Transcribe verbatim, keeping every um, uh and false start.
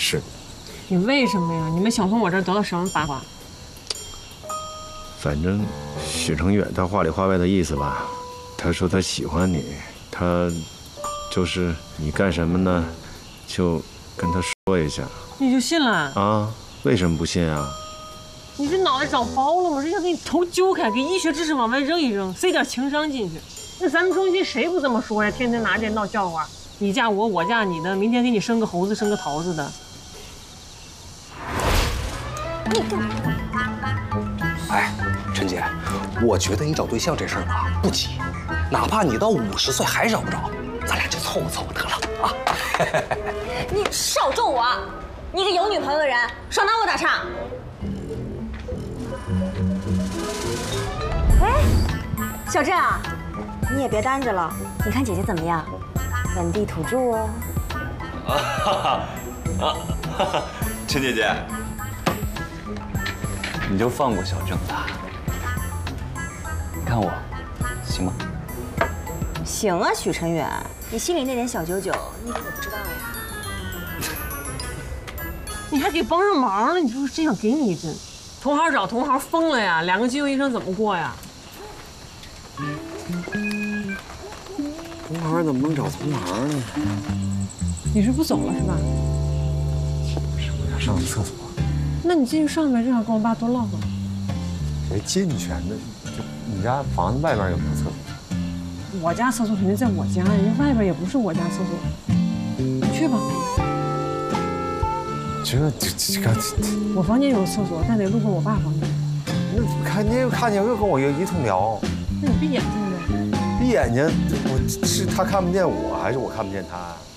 是。 你为什么呀？你们想从我这儿得到什么八卦？ 反正许成远他话里话外的意思吧，他说他喜欢你，他就是你干什么呢，就跟他说一下。 你就信了？ 啊？为什么不信啊？ 你这脑袋长包了吗？人家给你头揪开，给医学知识往外扔一扔，塞点情商进去。那咱们中心谁不这么说呀？天天拿这闹笑话，你嫁我，我嫁你的，明天给你生个猴子，生个桃子的。 哎，陈姐，我觉得你找对象这事儿吧不急，哪怕你到五十岁还找不着，咱俩就凑合凑合得了啊。 你少咒我！你个有女朋友的人，少拿我打岔。哎，小郑啊，你也别单着了，你看姐姐怎么样？本地土著哦。 啊哈哈啊哈哈，陈姐姐。 你就放过小郑吧，你看我，行吗？ 行啊，许晨远，你心里那点小九九，你怎么不知道呀？ 你还给帮上忙了，你说真想给你一针。同行找同行，疯了呀！两个金融医生怎么过呀？ 同行怎么能找同行呢？ 你是不走了是吧？ 是我想上个厕所。 那你进去上呗，正好跟我爸多唠会儿。 谁进去？那就你家房子外边有没有厕所？ 我家厕所肯定在我家，人家外边也不是我家厕所。你去吧。 这这这个， 我房间有厕所，但得路过我爸房间。 那看你又看见又跟我一一通聊。 那你闭眼睛呗。 闭眼睛，我是他看不见我，还是我看不见他？